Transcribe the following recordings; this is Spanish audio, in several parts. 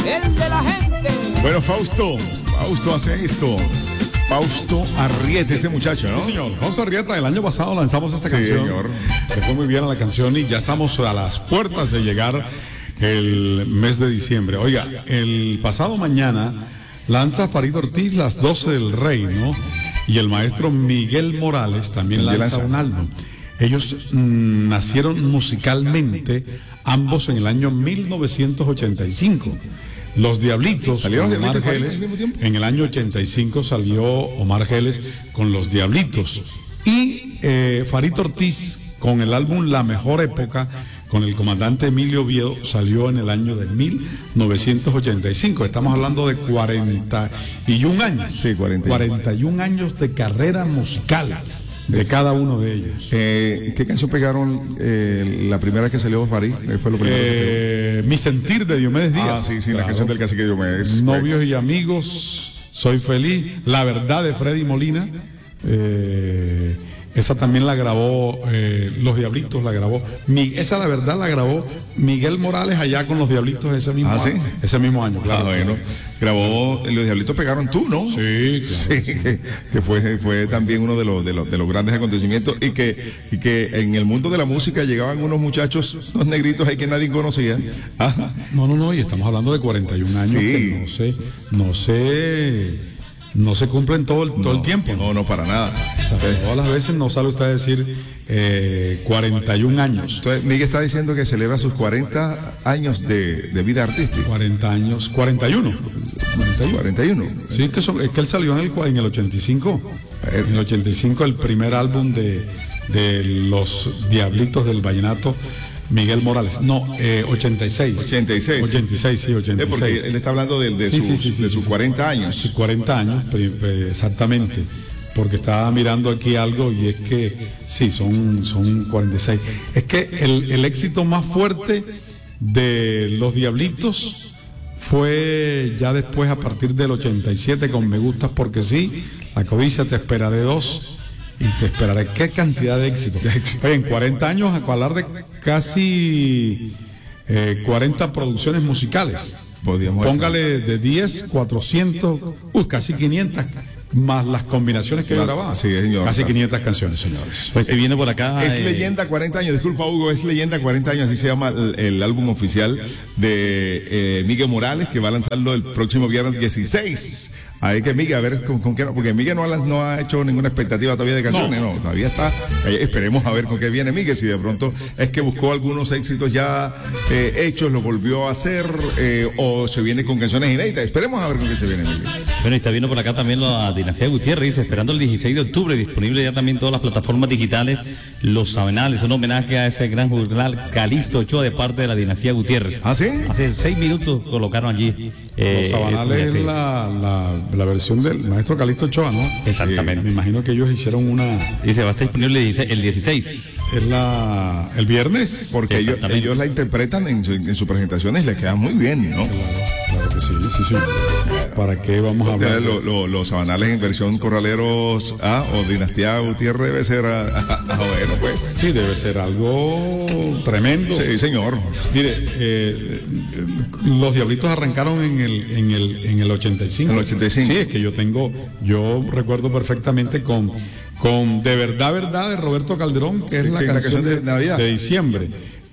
el de la gente. Bueno, Fausto hace esto. Fausto Arrieta, ese muchacho, ¿no? Sí, señor. Fausto Arrieta, el año pasado lanzamos esta canción. Señor. Le fue muy bien a la canción y ya estamos a las puertas de llegar el mes de diciembre. Oiga, el pasado mañana lanza Farid Ortiz Las 12 del Rey, ¿no? Y el maestro Miguel Morales también lanza un álbum. Ellos nacieron musicalmente ambos en el año 1985. Los Diablitos, ¿salieron con Diablitos Omar Geles, al mismo tiempo? en el año 85 salió Omar Geles con Los Diablitos. Y Farid Ortiz con el álbum La Mejor Época, con el comandante Emilio Oviedo, salió en el año de 1985. Estamos hablando de 41 años. Sí, 41 años de carrera musical de cada uno de ellos. ¿Qué canción pegaron la primera que salió Farid? Fue lo primero. Mi sentir de Diomedes Díaz. Sí, claro. La canción del cacique Diomedes. Novios y amigos, Soy feliz. La verdad de Freddy Molina. Esa también la grabó Los Diablitos, la grabó. Esa la verdad la grabó Miguel Morales allá con Los Diablitos ese mismo año. ¿Sí? Ese mismo año, claro. Bueno. Grabó Los Diablitos pegaron tú, ¿no? Sí, claro. Sí, que fue también uno de los grandes acontecimientos y que en el mundo de la música llegaban unos muchachos, unos negritos ahí que nadie conocía. No, y estamos hablando de 41 años que no se cumplen todo el tiempo. No, para nada. O sea, todas las veces no sale usted a decir 41 años. Entonces, Miguel está diciendo que celebra sus 40 años de vida artística. 40 años, 41. Sí, es que él salió en el 85. En el 85 el primer álbum de Los Diablitos del Vallenato. Miguel Morales, 86. 86, sí, 86. Porque él está hablando de sus 40 años. Sí, 40 años, exactamente. Porque estaba mirando aquí algo y es que, sí, son 46. Es que el éxito más fuerte de Los Diablitos fue ya después, a partir del 87, con Me Gustas Porque Sí, La Codicia, Te Esperaré 2. Y Te Esperaré. Qué cantidad de éxito. En 40 años, a hablar de casi 40 producciones musicales. Póngale de 10, 400, casi 500, más las combinaciones que grababa. Sí, señor. Casi 500 canciones, señores. Pues estoy viendo por acá. Es Leyenda 40 años, disculpa Hugo, es Leyenda 40 años, así se llama el álbum oficial de Miguel Morales, que va a lanzarlo el próximo viernes 16. Hay que Miguel, a ver con qué, porque Miguel no ha hecho ninguna expectativa todavía de canciones, no todavía está, esperemos a ver con qué viene Miguel, si de pronto es que buscó algunos éxitos ya hechos, lo volvió a hacer, o se viene con canciones inéditas, esperemos a ver con qué se viene Miguel. Bueno, y está viendo por acá también la Dinastía Gutiérrez, dice, esperando el 16 de octubre, disponible ya también todas las plataformas digitales, Los Sabenales, un homenaje a ese gran juglar Calixto Ochoa de parte de la Dinastía Gutiérrez. ¿Ah, sí? Hace 6 minutos colocaron allí. Los Sabanales es la versión del maestro Calixto Ochoa, ¿no? Exactamente. Me imagino que ellos hicieron una... Dice, va a estar disponible el 16. Es el viernes. Porque ellos la interpretan en sus presentaciones y les queda muy bien, ¿no? Claro que sí. ¿Para qué vamos a hablar? Los Sabanales en versión Corraleros o Dinastía Gutiérrez debe ser, bueno, pues. Sí, debe ser algo tremendo. Sí, señor. Mire, Los Diablitos arrancaron en el 85. En el 85. Sí, es que yo recuerdo perfectamente con De Verdad de Roberto Calderón, que es la canción de Navidad, de diciembre.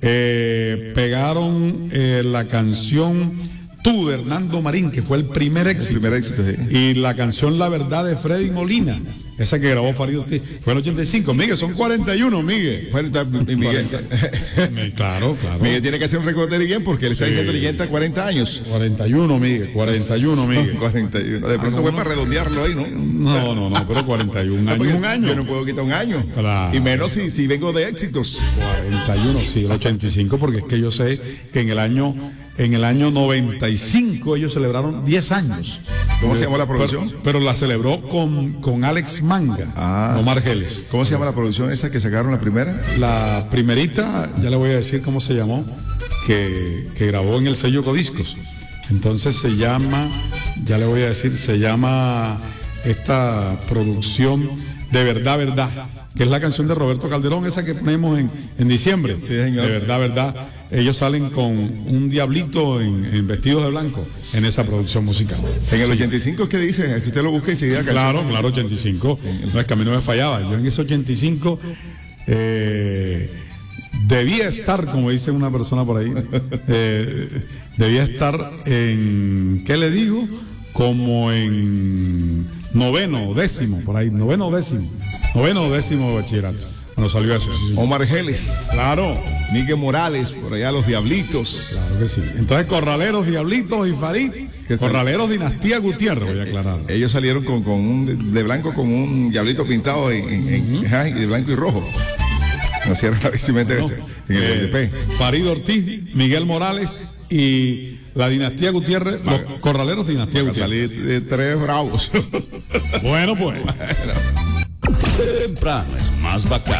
Pegaron la canción Tú de Hernando Marín, que fue el primer éxito. Sí. Y la canción La Verdad de Freddy Molina, esa que grabó Farid Ortiz, fue en el 85. Miguel, son 41, Miguel. Bueno, Miguel. Claro. Miguel tiene que hacer un récord bien porque él está diciendo Leyenda 40 años. 41, Miguel. 41. De pronto fue para redondearlo ahí, ¿no? No, pero 41 años. Un año. Yo no puedo quitar un año. Claro. Y menos si vengo de éxitos. 41, sí, el 85, porque es que yo sé que en el año 95 ellos celebraron 10 años. ¿Cómo se llama la producción? Pero la celebró con Alex Manga, Omar Geles. ¿Cómo se llama la producción esa que sacaron la primera? La primerita, ya le voy a decir cómo se llamó, que grabó en el sello Codiscos. Entonces se llama esta producción De Verdad, que es la canción de Roberto Calderón, esa que ponemos en diciembre. Sí, señor. De Verdad. ellos salen con un diablito en vestidos de blanco en esa producción musical. En el 85, ¿qué dice? Que usted lo busque y seguida. Claro, 85. No es que a mí no me fallaba. Yo en ese 85 debía estar, como dice una persona por ahí, debía estar en, ¿qué le digo? Como en noveno, décimo de bachillerato. Bueno, salió eso. Sí. Omar Geles. Claro. Miguel Morales, por allá los Diablitos. Claro que sí. Entonces, Corraleros, Diablitos y Farid. Corraleros Dinastía Gutiérrez, voy a aclarar. Ellos salieron con un de blanco con un diablito pintado y de blanco y rojo. Así era la vestimenta en el BDP. Farid Ortiz, Miguel Morales y la Dinastía Gutiérrez, los Corraleros Dinastía Gutiérrez. Salí de 3 bravos. Bueno, pues. Temprano es más bacán.